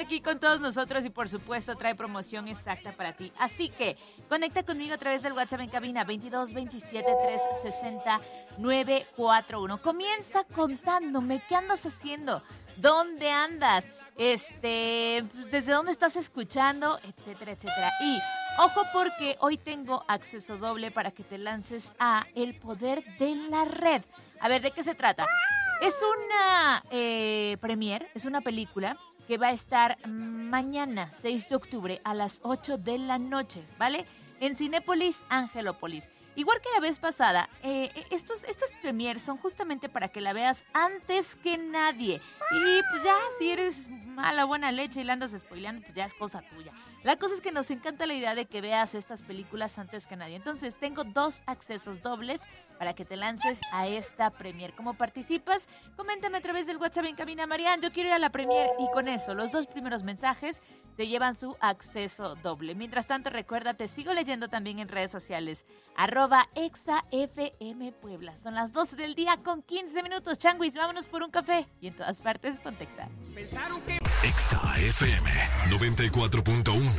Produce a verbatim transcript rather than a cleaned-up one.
aquí con todos nosotros y por supuesto trae promoción exacta para ti. Así que conecta conmigo a través del WhatsApp en cabina veintidós veintisiete trescientos sesenta nueve cuarenta y uno. Comienza contándome qué andas haciendo, dónde andas, este, desde dónde estás escuchando, etcétera, etcétera. Y ojo porque hoy tengo acceso doble para que te lances a El Poder de la Red. A ver, ¿de qué se trata? Es una eh, premiere, es una película que va a estar mañana, seis de octubre, a las ocho de la noche, ¿vale? En Cinépolis Angelópolis. Igual que la vez pasada, eh, estos, estas premieres son justamente para que la veas antes que nadie. Y pues ya, si eres mala buena leche y la andas spoileando, pues ya es cosa tuya. La cosa es que nos encanta la idea de que veas estas películas antes que nadie. Entonces, tengo dos accesos dobles para que te lances a esta premiere. ¿Cómo participas? Coméntame a través del WhatsApp en cabina. Marian, yo quiero ir a la premiere. Y con eso, los dos primeros mensajes se llevan su acceso doble. Mientras tanto, recuerda, te sigo leyendo también en redes sociales. Arroba ExaFM Puebla. Son las doce del día con quince minutos. Changuis, vámonos por un café. Y en todas partes, Pontexa. Exa F M noventa y cuatro punto uno.